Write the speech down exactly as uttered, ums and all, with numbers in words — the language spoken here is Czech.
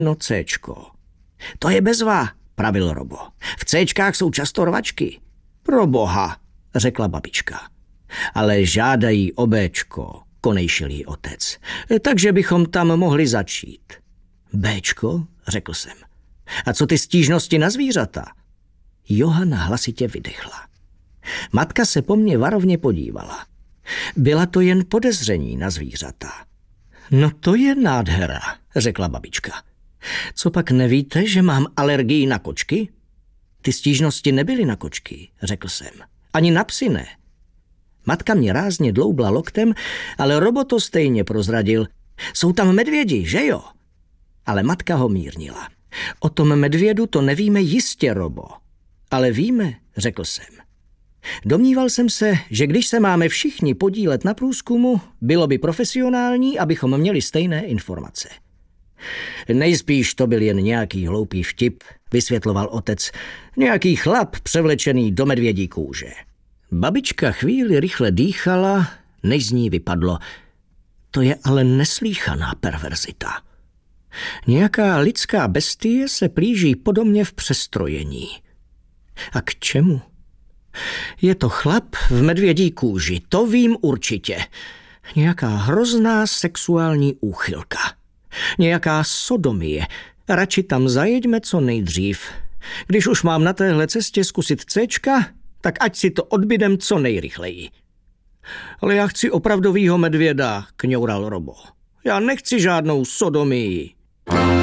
No Céčko. To je bezva, pravil Robo. V Céčkách jsou často rvačky. Pro boha, řekla babička. Ale žádají o Béčko, konejšil jí otec. Takže bychom tam mohli začít. Béčko, řekl jsem. A co ty stížnosti na zvířata? Johana hlasitě vydechla. Matka se po mně varovně podívala. Byla to jen podezření na zvířata. No to je nádhera, řekla babička. Co pak nevíte, že mám alergii na kočky? Ty stížnosti nebyly na kočky, řekl jsem. Ani na psy ne. Matka mě rázně dloubla loktem, ale Robo to stejně prozradil. Jsou tam medvědi, že jo? Ale matka ho mírnila. O tom medvědu to nevíme jistě, Robo. Ale víme, řekl jsem. Domníval jsem se, že když se máme všichni podílet na průzkumu, bylo by profesionální, abychom měli stejné informace. Nejspíš to byl jen nějaký hloupý vtip, vysvětloval otec. Nějaký chlap převlečený do medvědí kůže. Babička chvíli rychle dýchala, než z ní vypadlo. To je ale neslýchaná perverzita. Nějaká lidská bestie se plíží po domě v přestrojení. A k čemu? Je to chlap v medvědí kůži, to vím určitě. Nějaká hrozná sexuální úchylka. Nějaká sodomie. Radši tam zajeďme co nejdřív. Když už mám na téhle cestě zkusit Céčka, tak ať si to odbydem co nejrychleji. Ale já chci opravdovýho medvěda, kňoural Robo. Já nechci žádnou sodomii.